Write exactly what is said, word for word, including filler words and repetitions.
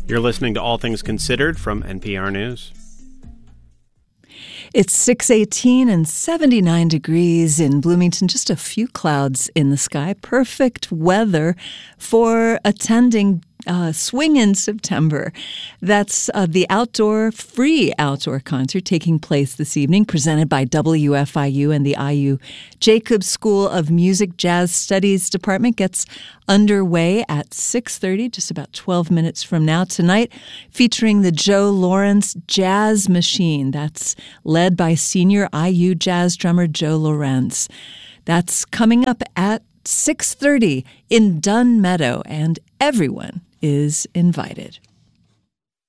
You're listening to All Things Considered from N P R News. It's six eighteen and seventy-nine degrees in Bloomington, just a few clouds in the sky. Perfect weather for attending uh, Swing in September. That's uh, the outdoor, free outdoor concert taking place this evening, presented by W F I U and the I U Jacobs School of Music Jazz Studies Department. Gets underway at six thirty, just about twelve minutes from now tonight, featuring the Joe Lawrence Jazz Machine. That's led by senior I U jazz drummer Joe Lawrence. That's coming up at six thirty in Dunn Meadow, and everyone is invited.